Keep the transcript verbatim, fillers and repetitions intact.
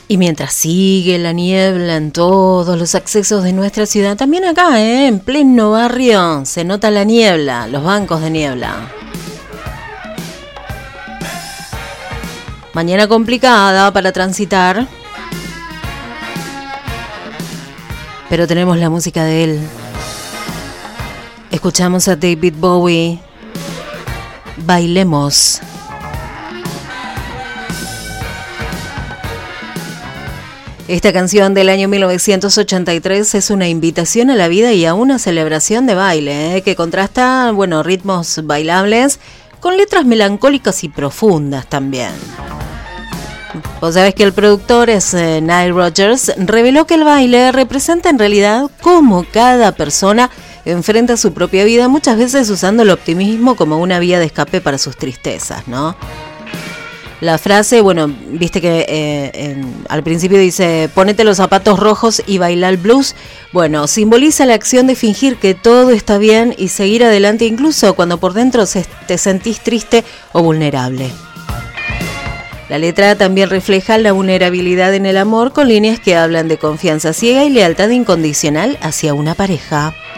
Y mientras sigue la niebla en todos los accesos de nuestra ciudad, también acá, ¿eh? En pleno barrio, se nota la niebla, los bancos de niebla. Mañana complicada para transitar, pero tenemos la música de él. Escuchamos a David Bowie. Bailemos. Esta canción del año mil novecientos ochenta y tres es una invitación a la vida y a una celebración de baile, ¿eh? Que contrasta, bueno, ritmos bailables con letras melancólicas y profundas también. Vos sabés que el productor es eh, Nile Rodgers, reveló que el baile representa en realidad cómo cada persona enfrenta su propia vida, muchas veces usando el optimismo como una vía de escape para sus tristezas, ¿no? La frase, bueno, viste que eh, en, al principio dice, ponete los zapatos rojos y baila el blues. Bueno, simboliza la acción de fingir que todo está bien y seguir adelante incluso cuando por dentro se, te sentís triste o vulnerable. La letra también refleja la vulnerabilidad en el amor con líneas que hablan de confianza ciega y lealtad incondicional hacia una pareja.